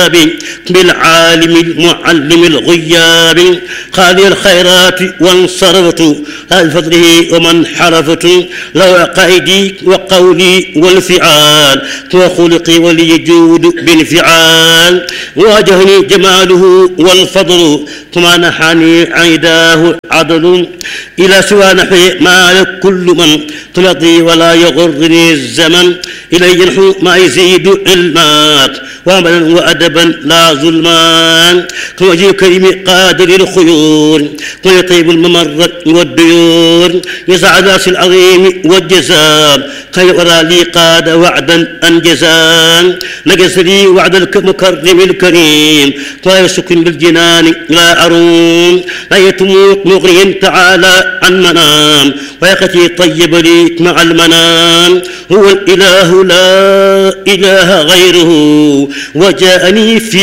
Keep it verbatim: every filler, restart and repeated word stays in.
بالعالم المعلم الغياب خالي الخيرات وانصرفت هذا بفضله ومن حرفت لو قيدي وقولي والفعال وخلقي ولي جود بالفعال واجهني جماله والفضل ثم نحاني عيداه عدل إلى سوى نحي ما كل من تلقي ولا يغرني الزمن إلي ينحو ما يزيد علمات وعملا وأدبا لا ظلمان توجه كريم قادر الخيور ويطيب الممر والديور يسعد راس العظيم والجزاء خير ورا لي قاد وعدا أنجزا نقص لي وعد المكرم الكريم ويسكن بالجنان لا أروم لا يتموت مغري تعالى عن منام ويقتي طيب لي مع المنام هو الإله لا إله غيره وجاءني في